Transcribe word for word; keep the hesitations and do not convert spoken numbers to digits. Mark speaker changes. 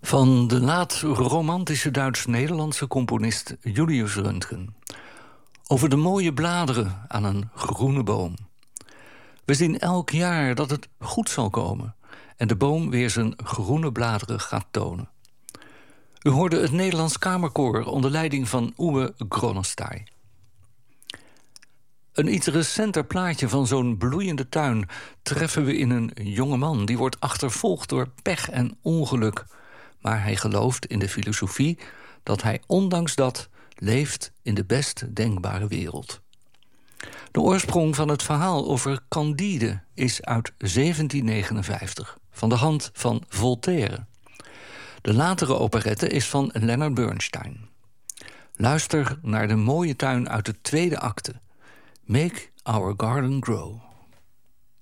Speaker 1: Van de laat-romantische Duits-Nederlandse componist Julius Röntgen. Over de mooie bladeren aan een groene boom. We zien elk jaar dat het goed zal komen en de boom weer zijn groene bladeren gaat tonen. U hoorde het Nederlands Kamerkoor onder leiding van Uwe Gronestay. Een iets recenter plaatje van zo'n bloeiende tuin treffen we in een jongeman die wordt achtervolgd door pech en ongeluk. Maar hij gelooft in de filosofie dat hij ondanks dat leeft in de best denkbare wereld. De oorsprong van het verhaal over Candide is uit zeventien negenenvijftig, van de hand van Voltaire. De latere operette is van Leonard Bernstein. Luister naar de mooie tuin uit de tweede acte. Make our garden grow.